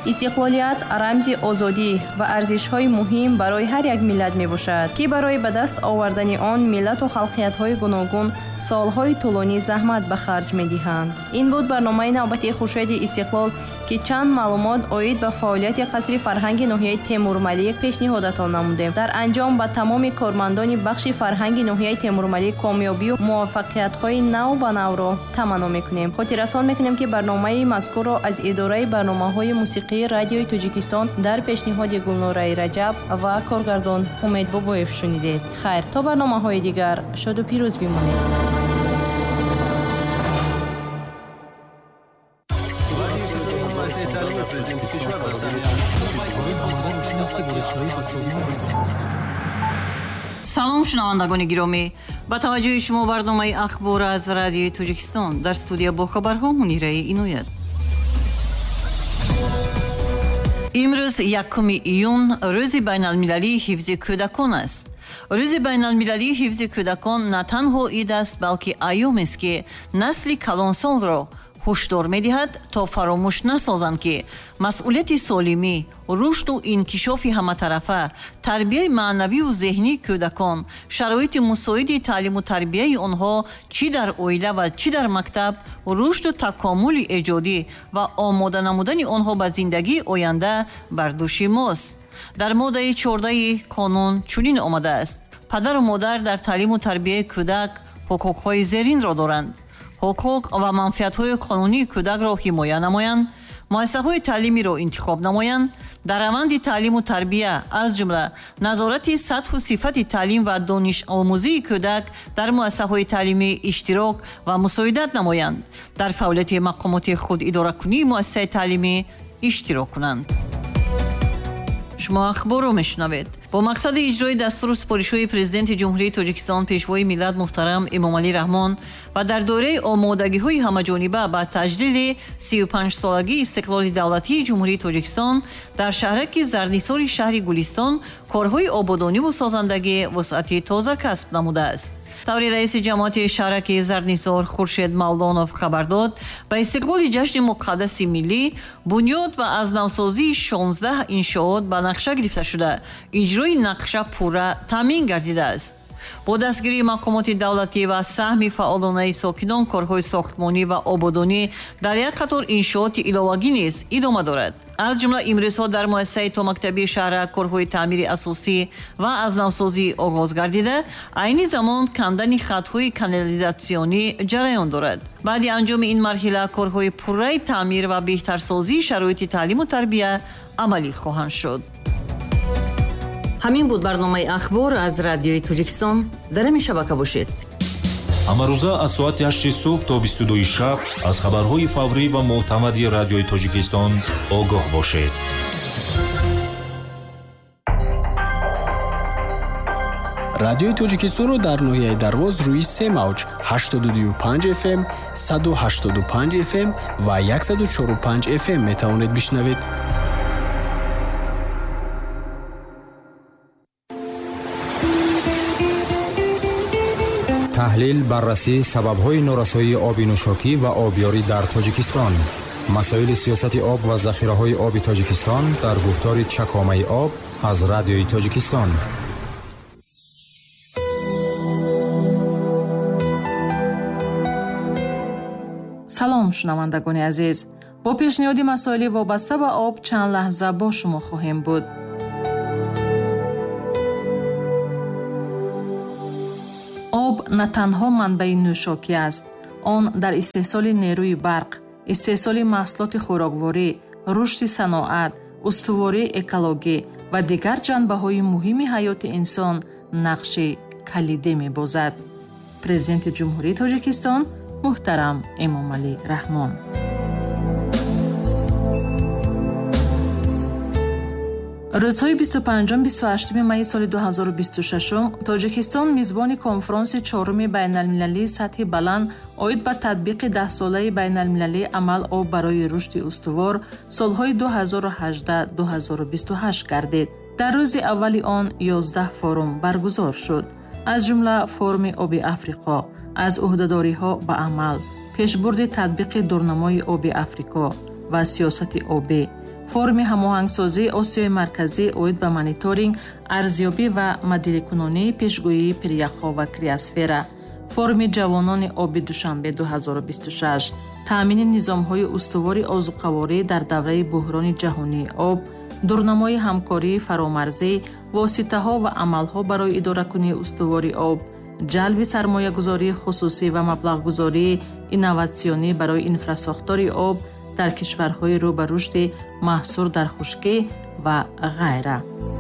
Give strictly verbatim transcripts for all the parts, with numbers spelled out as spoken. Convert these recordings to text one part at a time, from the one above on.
истиқлолият рамзи озодӣ ва арзишҳои муҳим барои ҳар як миллат мебошад, ки барои ба даст овардани он миллату халқиятҳои гуногун солҳои тӯлонӣ заҳмат ба харҷ медиҳанд. ин буд барномаи навбати хуршеди истиқлол, ки чанд маълумот оид ба фаъолияти қасри фарҳанги ноҳияи Темурмалик пешниҳодатон намудем. дар анҷом ба тамоми кормандони бахши фарҳанги ноҳияи Темурмалик комёбию муваффақиятҳои нав ба навро таманно мекунем. хотиррасон мекунем, ки барномаи мазкурро аз идораи барномаҳои мусиқии радиои Тоҷикистон дар пешниҳоди Гулнораи Раҷаб ва коргардон Умед Бобоев шунидед. хайр, то барномаҳои дигар шоду пирӯз бимонед. салом шунавандагони гиромӣ, ба таваҷҷӯҳи шумо барномаи ахбор аз радиои Тоҷикистон. дар студия бо хабарҳо Мунираи Иноят. имрӯз якуми июн рӯзи байналмилалии ҳифзи кӯдакон аст. рӯзи байналмилалии ҳифзи кӯдакон на танҳо ид аст, балки айёмест, ки насли калонсолро ҳушдор медиҳад, то фаромӯш насозанд, ки масъулияти солимӣ, рушду инкишофи ҳаматарафа, тарбияи маънавию зеҳнии кӯдакон, шароити мусоиди таълиму тарбияи онҳо чӣ дар оила ва чӣ дар мактаб, рушду такомули эҷодӣ ва омода намудани онҳо ба зиндагии оянда бар дӯши мост. дар моддаи чордаи қонун чунин омадааст: падару модар дар таълиму тарбияи кӯдак ҳуқуқҳои зеринро доранд: ҳуқуқ ва манфиатҳои қонунии кӯдакро ҳимоя намоянд, муассисаҳои таълимиро интихоб намоянд, дар раванди таълиму тарбия аз ҷумла назорати сатҳу сифати таълим ва донишомӯзии кӯдак дар муассисаҳои таълимӣ иштирок ва мусоидат намоянд, дар фаъолияти мақомоти худидоракунии муассисаи таълимӣ иштирок кунанд. шумо ахборро мешунавед. бо мақсади иҷрои дастуру супоришҳои президенти ҷумҳурии Тоҷикистон пешвои миллат муҳтарам Эмомалӣ Раҳмон ва дар дораи омодагиҳои ҳамаҷониба ба таҷдиди сию панҷсолагии истиқлоли давлатии ҷумҳурии Тоҷикистон дар шаҳраки Зарднисори шаҳри Гулистон корҳои ободониву созандагӣ вусъати тоза касб намудааст. таври раиси ҷамоати шаҳраки Зарднисор Хуршед Малдонов хабар дод, ба истиқболи ҷашни муқаддаси миллӣ бунёд ва аз навсозии шонздаҳ иншоот ба нақша гирифта шуда, иҷрои нақша пурра таъмин гардидааст. бо дастгирии мақомоти давлатӣ ва саҳми фаъолонаи сокинон, корҳои сохтмонӣ ва ободонӣ дар як қатор иншооти иловагӣ низ идома дорад. аз ҷумла имрӯзҳо дар муассисаи томактабии шаҳра корҳои таъмири асосӣ ва аз навсозӣ оғоз гардида, айни замон кандани хатҳои канализатсионӣ ҷараён дорад. баъди анҷоми ин марҳила корҳои пурраи таъмир ва беҳтарсозии шароити таълиму тарбия амалӣ хоҳанд шуд. ҳамин буд барномаи ахбор аз радиои Тоҷикистон. дар ҳамин шабака бошед. ҳамарӯза аз соати ҳашти субҳ то бисту дуи шаб аз хабарҳои фаврӣ ва мӯътамади радиои Тоҷикистон огоҳ бошед. радиои Тоҷикистонро дар ноҳияи Дарвоз рӯи се мавҷ ҳаштоду ду панҷ эф эм, саду ҳаштоду панҷ эф эм ва сад и чору панҷ эф эм метавонед бишнавед. таҳлил баррасии сабабҳои норасоии оби нӯшокӣ ва обёрӣ дар Тоҷикистон. масоили сиёсати об ва захираҳои оби Тоҷикистон дар гуфтори чакомаи об аз радиои Тоҷикистон. салом шунавандагони азиз, бо пешниҳоди масоили вобаста ба об чанд лаҳза бо шумо хоҳем буд. об на танҳо манбаи нӯшокӣ аст. он дар истеҳсоли нерӯи барқ, истеҳсоли маҳсулоти хӯрокворӣ, рушди саноат, устувории экологӣ ва дигар ҷанбаҳои муҳими ҳаёти инсон нақши калидӣ мебозад. Президенти ҷумҳурии Тоҷикистон муҳтарам Эмомалӣ Раҳмон. рӯзҳои бисту панҷум - бисту ҳаштуми майи соли ду ҳазору бисту шашум Тоҷикистон мизбони конфронси чоруми байналмилалии сатҳи баланд оид ба татбиқи даҳсолаи байналмилалии амал об барои рушди устувор солҳои ду ҳазору ҳаждаҳ - ду ҳазору бисту ҳашт гардид. дар рӯзи аввали он ёздаҳ форум баргузор шуд, аз ҷумла форуми оби Африқо, аз уҳдадориҳо ба амал, пешбурди татбиқи дурнамои оби Африко ва сиёсати обӣ, форуми ҳамоҳангсозии Осиёи Марказӣ оид ба мониторинг, арзёбӣ ва мадирикунонии пешгӯии пиряхҳо ва криосфера, форуми ҷавонони оби Душанбе ду ҳазору бисту шаш, таъмини низомҳои устувори озуқаворӣ дар давраи буҳрони ҷаҳонии об, дурнамои ҳамкории фаромарзӣ, воситаҳо ва амалҳо барои идоракунии устувори об, ҷалби сармоягузории хусусӣ ва маблағгузории инноватсионӣ барои инфрасохтори об дар кишварҳои рӯ ба рушди маҳсур дар хушкӣ ва ғайра.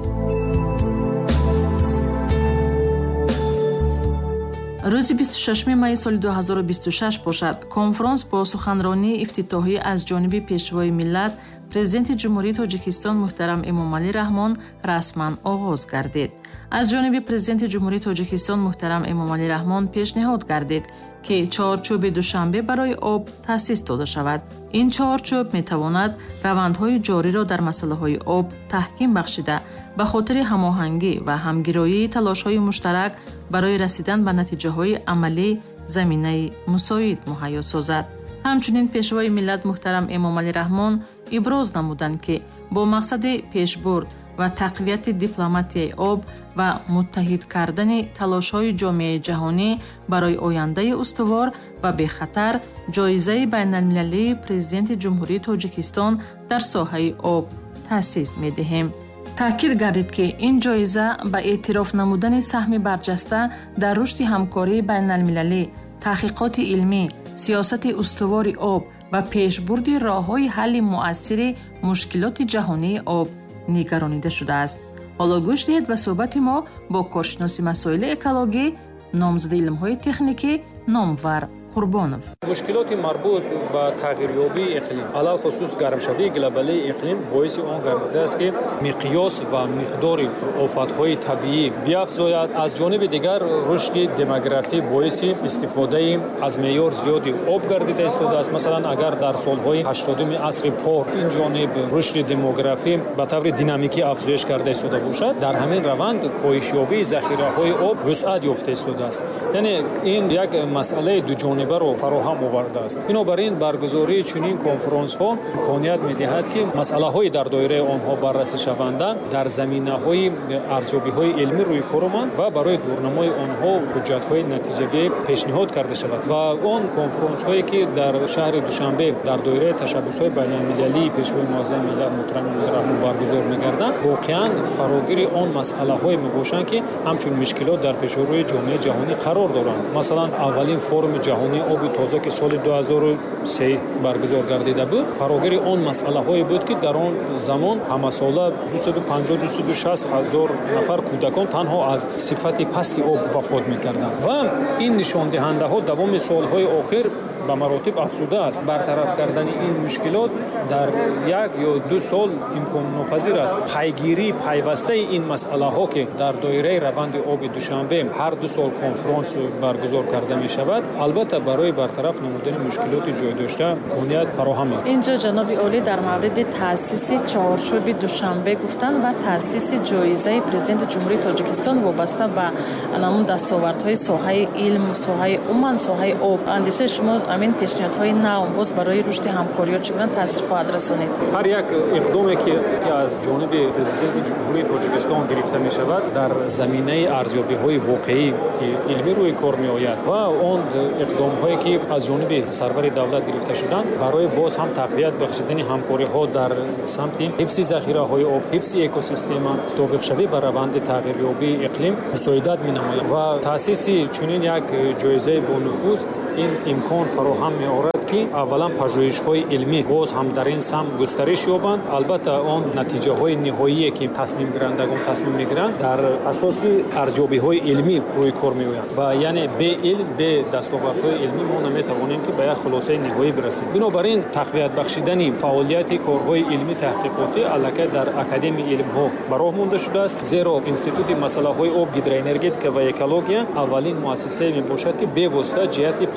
рӯзи бисту шашуми майи соли ду ҳазору бисту шаш бошад. Конфронс бо суханронии ифтитоҳӣ аз ҷониби пешвои миллат Президенти Ҷумҳурии Тоҷикистон муҳтарам Эмомалӣ Раҳмон расман оғоз гардид. Аз ҷониби Президенти Ҷумҳурии Тоҷикистон муҳтарам Эмомалӣ Раҳмон пешниҳод гардид, ки чаҳорчӯби Душанбе барои об таъсис дода шавад. Ин чаҳорчӯб метавонад равандҳои ҷориро дар масъалаҳои об таҳким бахшида, ба хотири ҳамоҳангӣ ва ҳамгироии талошҳои муштарак барои расидан ба натиҷаҳои амалӣ заминаи мусоид муҳайё созад. ҳамчунин пешвои миллат муҳтарам Эмомалӣ Раҳмон иброз намуданд, ки бо мақсади пешбурд ва тақвияти дипломатияи об ва муттаҳид кардани талошҳои ҷомеаи ҷаҳонӣ барои ояндаи устувор ва бехатар ҷоизаи байналмилалии Президенти Ҷумҳурии Тоҷикистон дар соҳаи об таъсис медиҳем. таъкид гардид, ки ин ҷоиза ба эътироф намудани саҳми барҷаста дар рушди ҳамкории байналмилалӣ, таҳқиқоти илмӣ, сиёсати устувори об ва пешбурди роҳҳои ҳалли муассири мушкилоти ҷаҳонии об нигаронида шудааст. ҳоло гӯш диҳед ба суҳбати мо бо коршиноси масоили экологӣ, номзади илмҳои техникӣ Номвар Қурбонов. мушкилоти марбут ба тағйирёбии иқлим, алалхусус гармшавии глобалии иқлим боиси он гардидааст, ки миқёс ва миқдори офатҳои табиӣ биафзояд. аз ҷониби дигар рушди демографӣ боиси истифодаи аз меъёр зиёди об гардида истодааст. масалан, агар дар солҳои ҳаштодуми асри пор ин ҷониб рушди демографӣ ба таври динамикӣ афзоиш карда истода бошад, дар ҳамин раванд коҳишёбии захираҳои об вусъат ёфта истодааст. яъне ин як масъалаи дуҷониб баро фароҳам овардааст. бинобар ин баргузории чунин конфронсҳо имконият медиҳад, ки масъалаҳои дар доираи онҳо баррасӣ шаванда дар заминаҳои арзёбиҳои илмӣ рӯи кор оманд ва барои дурнамои онҳо ҳуҷҷатҳои натиҷавӣ пешниҳод карда шавад. ва он конфронсҳое, ки дар шаҳри Душанбе дар доираи ташаббусҳои байналмилалии пешвои муаззами миллат муҳтарам Раҳмон баргузор мегарданд, воқеан фарогири он масъалаҳое мебошанд, ки ҳамчун мушкилот дар пешрӯи ҷомеаи ҷаҳонӣ қарор доранд. масалан, аввалин форуми ҷаҳонии оби тоза, ки соли ду ҳазору се баргузор гардида буд, фарогири он масъалаҳое буд, ки дар он замон ҳамасола дусаду панҷоҳ - дусаду шаст ҳазор нафар кӯдакон танҳо аз сифати пасти об вафот мекарданд. ва ин нишондиҳандаҳо давоми солҳои охир ба маротиб афзуда аст. бартараф кардани ин мушкилот дар як ё ду сол имконнопазир аст. пайгирии пайвастаи ин масъалаҳо, ки дар доираи раванди оби Душанбе ҳар ду сол конфронс баргузор карда мешавад, албатта барои бартараф намудани мушкилоти ҷойдошта имконият фароҳам мекунад. инҷо ҷаноби олӣ дар мавриди таъсиси чаҳорчӯби Душанбе гуфтанд ва таъсиси ҷоизаи Президенти Ҷумҳурии Тоҷикистон вобаста ба намун дастовардҳои соҳаи илм, соҳаи умуман соҳаи об. андешаи шумо амин пешниҳодҳои нав боз барои рушди ҳамкориҳо чӣ гуна таъсир хоҳад расонид? ҳар як иқдоме, ки аз ҷониби Президенти Ҷумҳурии Тоҷикистон гирифта мешавад, дар заминаи арзёбиҳои воқеӣ илмӣ рӯи кор меояд ва он иқдомҳое, ки аз ҷониби сарвари давлат гирифта шуданд, барои боз ҳам тақвият бахшидани ҳамкориҳо дар самти ҳифзи захираҳои об, ҳифзи экосистема, тобиқшавӣ ба раванди тағйирёбии иқлим мусоидат менамояд. ва таъсиси чунин як ҷоизаи бонуфуз ин имкон фароҳам меорад, ки аввалан пажӯҳишҳои илмӣ боз ҳам дар ин сам густариш ёбанд. албатта он натиҷаҳои ниҳоие, ки тасмимгирандагон тасмим мегиранд, дар асоси арзёбиҳои илмӣ рӯи кор меоянд. ва яъне бе илм, бе дастовардҳои илмӣ мо наметавонем, ки ба як хулосаи ниҳоӣ бирасем. бинобар ин тақвият бахшидани фаъолияти корҳои илмӣ таҳқиқотӣ аллакай дар академияи илмҳо ба роҳ монда шудааст, зеро институти масъалаҳои об, гидроэнергетика ва экология аввалин муассисае мебошад, ки бевосита ҷиҳати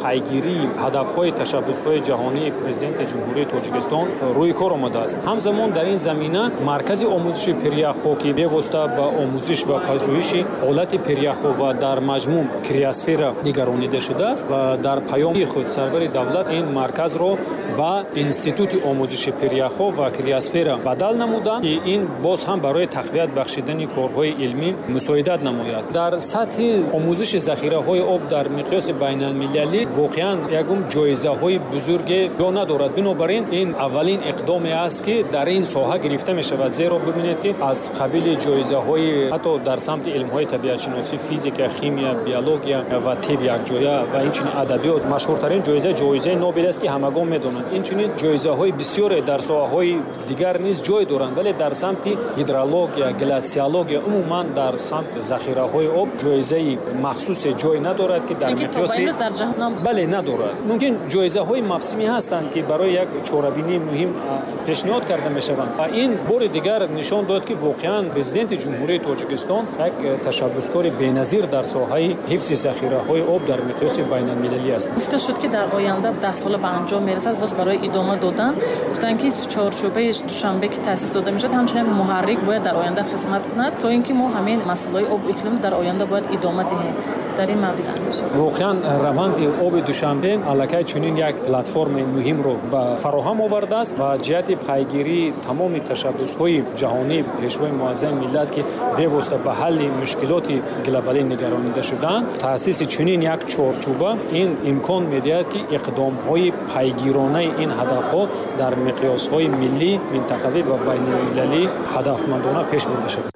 пайгирии ҳадафҳои tashabbusҳои ҷаҳонии президенти ҷумҳурии Тоҷикистон рӯи кор омадааст. ҳамзамон дар ин замина маркази омӯзиши Пиряхҳо ки бевосита ба омӯзиш ва пажӯҳиши ҳолати Пиряхҳо ва дар маҷмӯъ криосфера нигаронида шудааст ва дар паёми худ сарвари давлат ин марказро ба институти омӯзиши Пиряхҳо ва криосфера бадал намуданд ки ин боз ҳам барои тақвият бахшидани корҳои илмӣ мусоидат намояд. дар сатҳи омӯзиши захираҳои об дар миқёси байналмилалӣ воқеан ягон ҷоизаҳои бузурге ё надорад. бинобар ин ин аввалин иқдоме аст ки дар ин соҳа гирифта мешавад. зеро бибинед ки аз қабили ҷоизаҳои ҳатто дар самти илмҳои табиатшиносӣ, физика, химия, биология ва тиб якҷоя ва инчунин адабиёт машҳуртарин ҷоиза ҷоизаи Нобел аст ки ҳамагон медонанд. инчунин ҷоизаҳои бисёре дар соҳаҳои дигар низ ҷой доранд, вале дар самти гидрология, глатсиология, умуман дар самти захираҳои об ҷоизаи махсусе ҷой надорад ки дар миқёси бале надорад. мумкин ҷоизаҳои мавсимӣ ҳастанд ки барои як чорабинии муҳим пешниҳод карда мешаванд. ва ин бори дигар нишон дод ки воқеан президенти ҷумҳурии Тоҷикистон як ташаббускори беназир дар соҳаи ҳифзи захираҳои об дар миқёси байналмилалӣ аст. гуфта шуд ки дар оянда даҳ сола ба анҷом мерасад. боз барои идома додан гуфтанд ки чорчӯбаи душанбе ки таъсис дода мешавад ҳамчун як муҳаррик бояд дар оянда хизмат кунад то ин ки мо ҳамин масъалаи об иқлим дар оянда бояд идома диҳем. дар ин маврид андеша воқеан раванди оби душанбе аллакай чунин як платформаи муҳимро ба фароҳам овардааст ва ҷиҳати пайгирии тамоми ташаббусҳои ҷаҳонии пешвои муаззами миллат ки бевосита ба ҳалли мушкилоти глобалӣ нигаронида шудаанд, таъсиси чунин як чорчӯба ин имкон медиҳад ки иқдомҳои пайгиронаи ин ҳадафҳо дар миқёсҳои миллӣ, минтақавӣ ва байналмилалӣ ҳадафмандона пеш бурда шавад.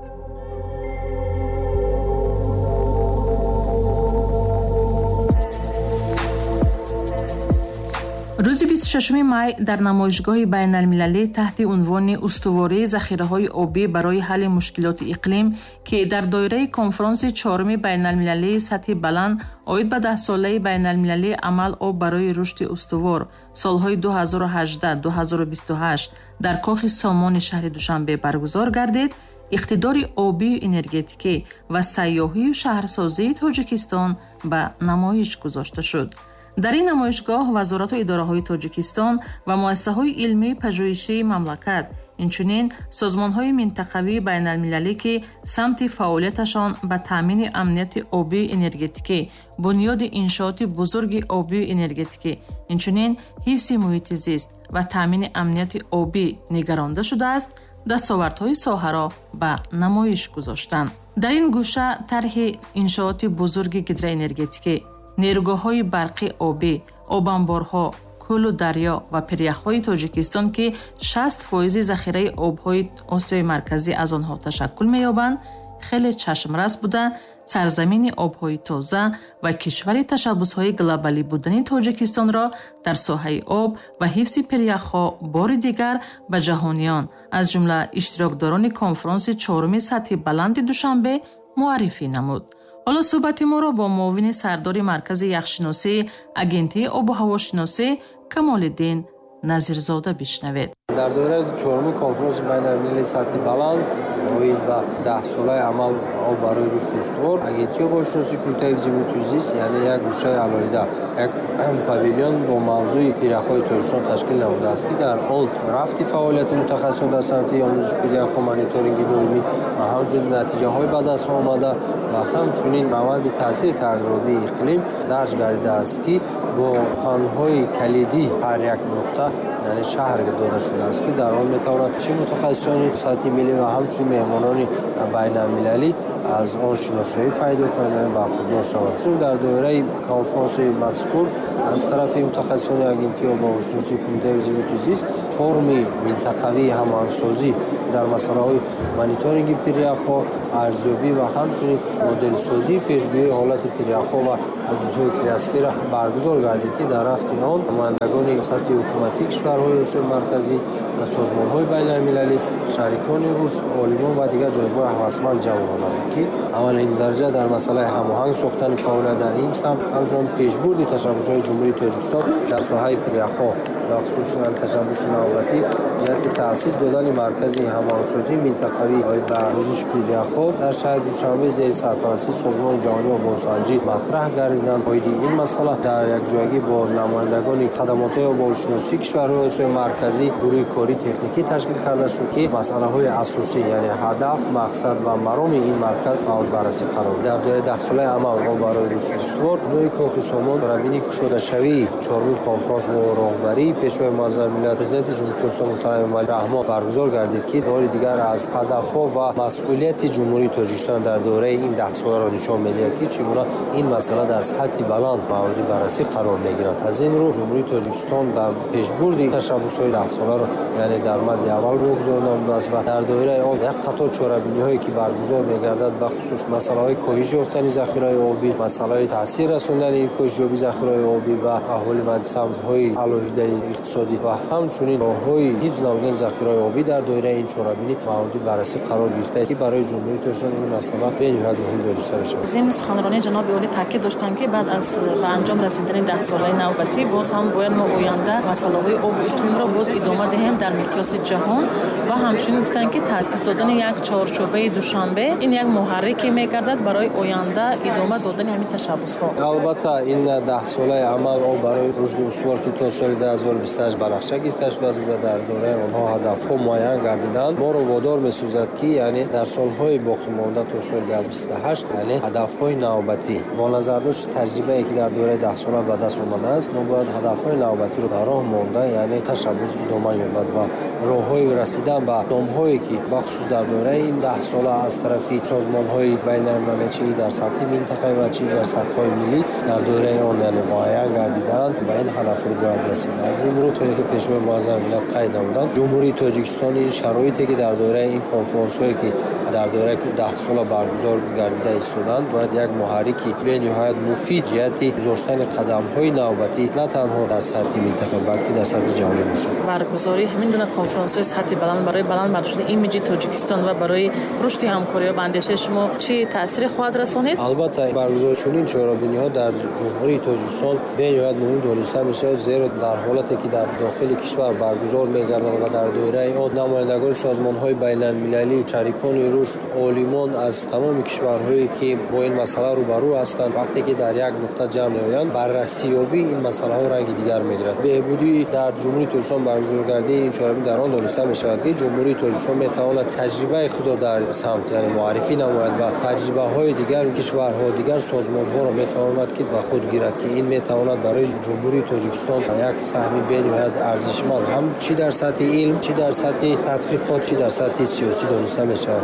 рӯзи бисту шашуми май дар намоишгоҳи байналмилалӣ таҳти унвони устувории захираҳои обӣ барои ҳалли мушкилоти иқлим ки дар доираи конфронси чоруми байналмилалии сатҳи баланд оид ба даҳсолаи байналмилалии амал об барои рушди устувор солҳои ду ҳазору ҳаждаҳ - ду ҳазору бисту ҳашт дар кохи Сомони шаҳри Душанбе баргузор гардид, иқтидори обию энергетикӣ ва сайёҳию шаҳрсозии Тоҷикистон ба намоиш гузошта шуд. дар ин намоишгоҳ вазорату идораҳои Тоҷикистон ва муассисаҳои илмии пажӯҳишии мамлакат, инчунин созмонҳои минтақавии байналмилалӣ ки самти фаъолияташон ба таъмини амнияти обию энергетикӣ, бунёди иншооти бузурги обию энергетикӣ, инчунин ҳифзи муҳити зист ва таъмини амнияти обӣ нигаронда шудааст, дастовардҳои соҳаро ба намоиш гузоштанд. дар ин гӯша тарҳи иншооти бузурги гидроэнергетикӣ, нерӯгоҳҳои барқӣ обӣ, обанборҳо, кӯлу дарё ва пиряхҳои Тоҷикистон ки шаст фоизи захираи обҳои Осиёи марказӣ аз онҳо ташаккул меёбанд, хеле чашмрас буда сарзамини обҳои тоза ва кишвари ташаббусҳои глобалӣ будани Тоҷикистонро дар соҳаи об ва ҳифзи пиряхҳо бори дигар ба ҷаҳониён, аз ҷумла иштирокдорони конфронси чоруми сатҳи баланди Душанбе муаррифӣ намуд. ҳоло суҳбати моро бо муовини сардори маркази яхшиносии агентии обу ҳавошиносӣ Камолиддин Назирзода бишнавед. дар доираи чорумин конфронси байналмилалии сатҳи баланд оид ба даҳсолаи амал об барои рушди устувор агентии обуҳавошиносии кумитаи ҳифзи муҳити зист яъне як гӯшаи алоҳида як павилион бо мавзӯи пиряхҳои Тоҷикистон ташкил намудааст ки дар он рафти фаъолияти мутахассисон дар самти омӯзиши пиряхҳо, мониторинги доимӣ ва ҳамчунин натиҷаҳои ба даст омада ва ҳамчунин раванди таъсири тағйирёбии иқлим дарҷ гардидааст ки бо хонҳои калидӣ ҳар як нуқта яъне шаҳр дода шудааст ки дар он метавонад чӣ мутахассисони сатҳи миллӣ ва ҳамчунин меҳмонони байналмилалӣ аз он шиносоӣ пайдо кунанд, яъне бархурдор шаванд. чун дар доираи конфронси мазкур аз тарафи мутахассисони агентии обуҳавошиносии кумитаи ҳифзи муҳити зист форуми минтақавии ҳамоҳангсозӣ дар масъалаҳои мониторинги пиряхҳо, арзёбӣ ва ҳамчунин моделсозии пешгӯии ҳолати пиряхҳо ва ҷузъҳои криосфера баргузор гардид ки дар рафти он намояндагони сатҳи ҳукуматии кишварҳои Осиёи марказӣ ва созмонҳои байналмилалӣ, шарикони рушд, олимон ва дигар ҷонибҳои ҳавасманд ҷамъ омаданд ки аввалин дараҷа дар масъалаи ҳамоҳанг сохтани фаъолият дар ин самт ҳамчунин пешбурди ташаббусҳои ҷумҳурии Тоҷикистон дар соҳаи пиряхҳо ва хусусан ташаббуси навбатӣ ҷиҳати таъсис додани маркази ҳамоҳангсозии минтақавӣ оид ба омӯзиши пиряхҳо дар шаҳри Душанбе зери сарпарвастии Созмони ҷаҳонии обуҳосанҷӣ матраҳ гардид гардиданд. Оиди ин масъала дар якҷоягӣ бо намояндагони хадамотҳои оборушиносии кишварҳои Осиёи марказӣ гурӯҳи кори техникӣ ташкил карда шуд, ки масъалаҳои асосӣ, яъне ҳадаф, мақсад ва мароми ин марказ маорид баррасӣ қарор дар доираи даҳ солаи амал мо барои рушди устувор нои Кохи Сомон рабини кушодашавии чорумин конфронс бо роҳбарии Пешвои Муаззами Миллат Президенти Ҷумҳурии Туркистон Муҳтарам Эмомалӣ Раҳмон баргузор гардид, ки бори дигар аз ҳадафҳо ва масъулияти Ҷумҳурии Тоҷикистон дар доираи ин даҳ соларо нишон медиҳад, ки чӣ гуна ин масъала дар сатҳи баланд маориди баррасӣ қарор мегирад. Аз ин рӯ Ҷумҳурии Тоҷикистон дар пешбурди ташаббусҳои даҳ соларо, яъне дар мадди аввал бигузорда омадааст ва дар доираи он як қатор чорабиниҳое ки баргузор мегардад ба хусус масъалаҳои коҳиш ёфтани захираи обӣ, масъалаҳои таъсир расондани ин коҳишёбӣ захираи обӣ ба аҳолӣ ва самтҳои алоҳидаи иқтисодӣ ва ҳамчунин роҳҳои ҳифз намудани захираи обӣ дар доираи ин чорабинӣ маориди баррасӣ қарор гирифтааст, ки барои Ҷумҳурии Тоҷикистон ин масъала бениҳоят муҳим дониста мешавад. зимни суханронии ҷаноби олӣ таъкид доштанд, ки баъд аз ба анҷом расидани даҳ солаи навбатӣ боз ҳам бояд мо оянда масъалаҳои обу иқлимро боз идома диҳем дар миқёси ҷаҳон ва ҳамчунин гуфтанд, ки таъсис додани як чорчӯбаи душанбе ин як муҳаррике мегардад барои оянда идома додани ҳамин tashabbusҳо. Албатта ин даҳ солаи амал о барои рушди устувор ки то соли ду ҳазору бисту ҳашт ба нақша гирифта шудааст ва дар дораи онҳо ҳадафҳо муайян гардиданд, моро водор месӯзад, ки яъне дар солҳои боқимонда то соли ду ҳазору бисту ҳашт яъне ҳадафҳои навбатӣ бо назардошти таҷрибае ки дар дораи даҳ сола ба даст омадааст, мо бояд ҳадафҳои навбатиро ба роҳ монда, яъне ташаббус идома ёбад ва роҳҳои расидан ба номҳое ки бахусус дар дораи ин даҳ сола аз тарафи созмонҳои байналмилалӣ чӣ дар сатҳи минтақавӣ ва чӣ дар сатҳҳои миллӣ дар доираи он яъне муайян гардиданд, ба ин ҳадафҳо бояд расид. Аз ин рӯ чуне ки Пешвои Муаззами Миллат қайд намуданд, Ҷумҳурии Тоҷикистон ин шароите ки дар доираи ин конфронсҳое ки дар доираи даҳ сола баргузор гардида истоданд, бояд як муҳаррики бениҳоят муфид ҷиҳати гузоштани қадамҳои навбатӣ на танҳо дар сатҳи минтақа, балки дар сатҳи ҷаҳонӣ бошад. баргузории ҳамин гуна конфронсҳои сатҳи баланд барои баланд бардоштани имиҷи Тоҷикистон ва барои рушди ҳамкориҳо ба андешаи шумо чӣ таъсире хоҳад расонид? Албатта баргузори чунин чорабиниҳо дар Ҷумҳурии Тоҷикистон бениҳоят муҳим дониста мешавад, зеро дар ҳолате ки дар дохили кишвар баргузор мегардад ва дар доираи он намояндагони созмонҳои байналмилалӣ, шарикони рушд, олимон аз тамоми кишварҳое ки бо ин масъала рӯбарӯ ҳастанд, вақте ки дар як нуқта ҷамъ меоянд, баррасиёбӣ ин масъалаҳо ранги дигар мегирад. беҳбудии дар Ҷумҳурии Тоҷикистон баргузоргардии ин чорабинӣ дар он дониста мешавад, ки Ҷумҳурии Тоҷикистон метавонад таҷрибаи худро дар самт яъне муаррифӣ намояд ва таҷрибаҳои дигар кишварҳо, дигар созмонҳоро метавонад ки ба худ гирад, ки ин метавонад барои Ҷумҳурии Тоҷикистон як саҳми бениҳоят арзишманд ҳам чӣ дар сатҳи илм, чӣ дар сатҳи тадқиқот, чӣ дар сатҳи сиёсӣ дониста мешавад.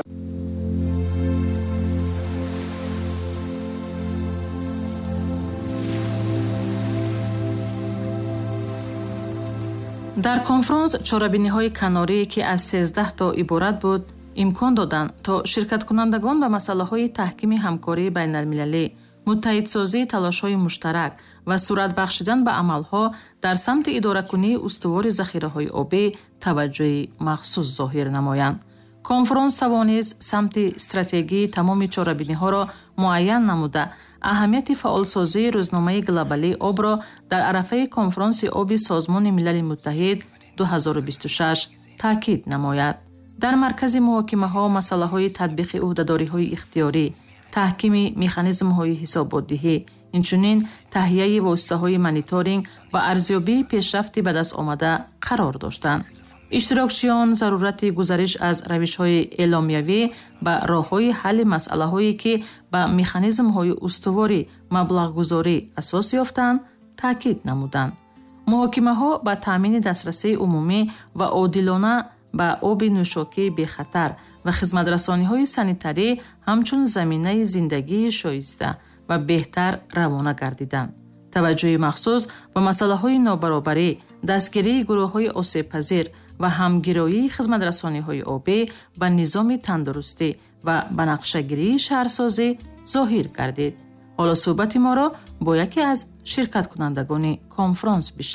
дар конфронс чорабиниҳои канорие ки аз сездаҳ то иборат буд имкон доданд то ширкаткунандагон ба масъалаҳои таҳкими ҳамкории байналмилалӣ, муттаҳидсозии талошҳои муштарак ва сурат бахшидан ба амалҳо дар самти идоракунии устувори захираҳои обӣ таваҷҷӯҳи махсус зоҳир намоянд. конфронс тавонист самти стратегии тамоми чорабиниҳоро муайян намуда, аҳамияти фаъолсозии рӯзномаи глобалии обро дар арафаи конфронси оби Созмони Милали Муттаҳид ду ҳазору бисту шаш таъкид намояд. дар маркази муҳокимаҳо масъалаҳои татбиқи ӯҳдадориҳои ихтиёрӣ, таҳкими механизмҳои ҳисоботдиҳӣ, инчунин таҳияи воситаҳои мониторинг ва арзёбии пешрафти ба даст омада қарор доштанд. иштирокчиён зарурати гузариш аз равишҳои эъломиявӣ ба роҳҳои ҳалли масъалаҳое ки ба механизмҳои устуворӣ маблағгузорӣ асос ёфтанд таъкид намуданд. муҳокимаҳо ба таъмини дастрасии умумӣ ва одилона ба оби нӯшокии бехатар ва хизматрасониҳои санитарӣ ҳамчун заминаи зиндагии шоиста ва беҳтар равона гардиданд. таваҷҷӯҳи махсус ба масъалаҳои нобаробарӣ, дастгирии гурӯҳҳои осебпазир ва ҳамгироии хизматрасониҳои обӣ ба низоми тандурустӣ ва ба нақшагирии шаҳрсозӣ зоҳир гардид. ҳоло суҳбати моро бо яке аз ширкаткунандагони конфронс бишнавед.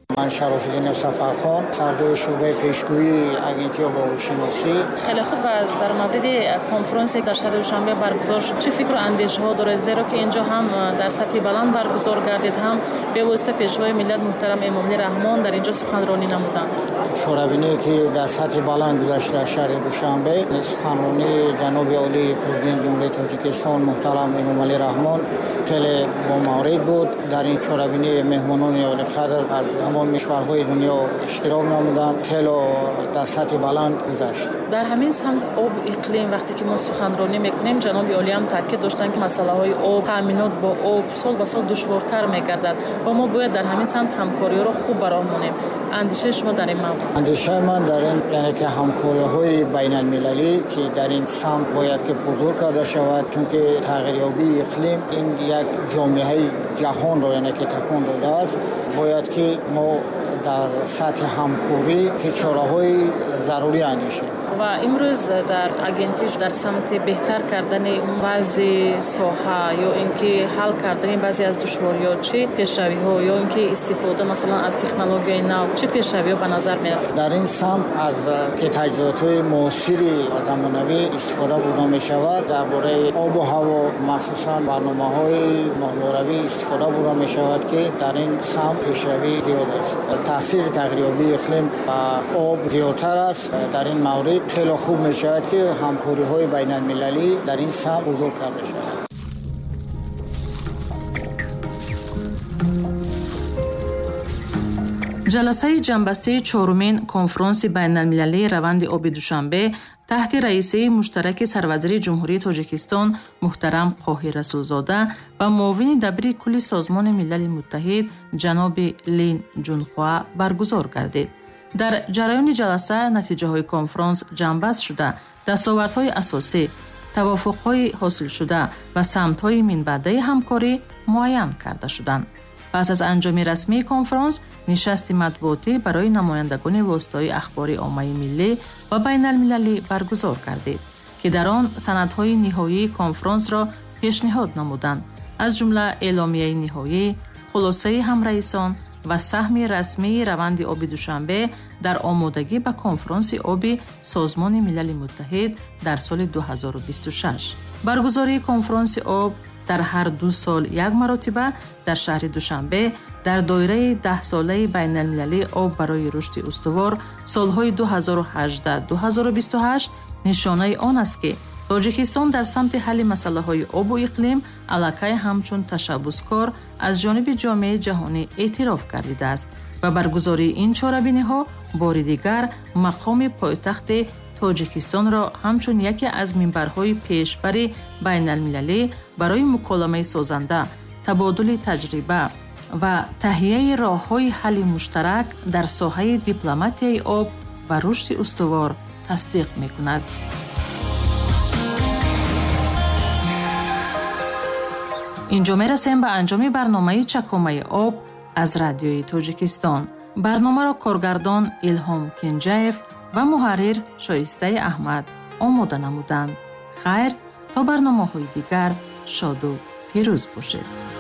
من شراف‌الدین سفرخان، سردار شعبه پیشگویی агентии обовошиносӣ. خیلی خوب. و در مورد کنفرانسی در شهر دوشنبه برگزار شد چه فکر و اندیشه ها دارید؟ زیرا که اینجا هم در سطح بلند برگزار گردید، هم به واسطه پیشوای ملت محترم امام علی رحمان در اینجا سخنرانی نمودند. چورابینی که در سطح بلند گذشته در شهر دوشنبه، سخنرانی جناب عالی پرزیدنت جمهوری تاجیکستان محترم امام علی رحمان خیلی با مورد بود. در این چورابینی مهمانان عالی قدر از تمام کشورهای دنیا اشتراک نمودند. خیلی در سطح بلند گذشت. در همین سمت آب و اقلیم وقتی که ما سخنرانی میکنیم، جناب عالی هم تاکید داشتن که مسئله های آب، تامینات با آب سال به سال دشوارتر میگردد و ما باید در همین سمت همکاری رو خوب براهمونیم. اندیشه شما در این مورد؟ اندیشه من در این یعنی که همکاری های بین المللی که در این سمت باید که پرزور کرده شود، چون که تغییریابی اقلیم این یک جامعه جهان رو یعنی که تکون داده است. باید که ما در سطح همکاری که چاره‌های ضروری اندیشیم. و امروز در اگنتیش در سمت بهتر کردن بعضی ساحه یا اینکه حل کردن بعضی از دشواری‌ها چه پیشروی‌ها یا اینکه استفاده مثلا از تکنولوژی نو چه پیشروی‌ها به نظر میاد؟ در این سمت از که تجهیزات‌های معاصری و زمانوی استفاده بوده می‌شود. درباره آب و هوا مخصوصاً برنامه‌های ماهواره‌ای استفاده بوده می‌شود که در این سمت پیشروی زیاد است. تاثیر تغییریابی اقلیم و آب زیادتر است. در این مورد خیلی خوب می‌شود که همکاری‌های بین المللی در این سمت بزرگ کرده شود. جلسه جنبسته چهارمین کنفرانس بین المللی روند آبی دوشنبه تحت رئیسه مشترک سروزیر جمهوری تاجیکستان محترم قاهی رسولزاده و معاون دبیر کل سازمان ملل متحد جناب لین جونخوا برگزار گردید. در جریان جلسه نتیجه های کنفرانس جنبست شده، دستاوردهای اساسی، توافق‌های حاصل شده و سمت‌های منبعده همکاری معین کرده شدند. پس از انجام رسمی کنفرانس، نشست مطبوعاتی برای نمایندگان واسطه‌های اخباری عامه ملی و بین المللی برگزار گردید که در آن سندهای نهایی کنفرانس را پیشنهاد نمودند، از جمله اعلامیه نهایی، خلاصه همرئیسان و سهم رسمی روند آبی دوشنبه در آمادگی به کنفرانس آبی سازمان ملل متحد در سال دو هزار و بیست و شش. برگزاری کنفرانس آب در هر دو سال یک مرتبه در شهر دوشنبه در دایره ده ساله بین المللی آب برای رشد استوار سالهای دو هزار و هجده تا دو هزار و بیست و هشت نشانه آن است که تاجیکستان در سمت حل مسئله های آب و اقلیم علاقه همچون تشبثکار از جانب جامعه جهانی اعتراف گردیده است و برگزاری این چاره‌بینی ها بار دیگر مقام پایتخت تاجیکستان را همچون یکی از منبرهای پیشبر بین المللی برای مکالمه سازنده، تبادل تجربه و تهیه راه‌های حل مشترک در ساحه دیپلماتیای آب و رشد استوار تصدیق می‌کند. اینجا می‌رسیم به انجام برنامه چکامه آب از رادیوی تاجیکستان. برنامه را کارگردان الهام کنجایف و محرر شایسته احمد آماده نمودند. خیر تا برنامه‌های دیگر شاد و پیروز باشید.